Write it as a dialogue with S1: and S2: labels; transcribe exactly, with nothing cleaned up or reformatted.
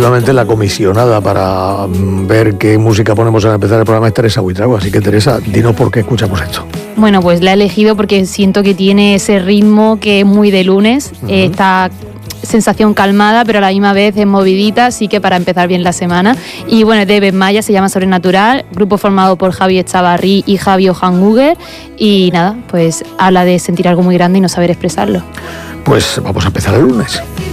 S1: efectivamente la comisionada para ver qué música ponemos al empezar el programa es Teresa Buitrago. Así que, Teresa, dinos por qué escuchamos esto.
S2: Bueno, pues la he elegido porque siento que tiene ese ritmo que es muy de lunes, uh-huh. eh, esta sensación calmada, pero a la misma vez es movidita, así que para empezar bien la semana. Y bueno, es de Ben Maya, se llama Sobrenatural, grupo formado por Javi Echavarri y Javi Ojanguger, y nada, pues habla de sentir algo muy grande y no saber expresarlo.
S1: Pues vamos a empezar el lunes.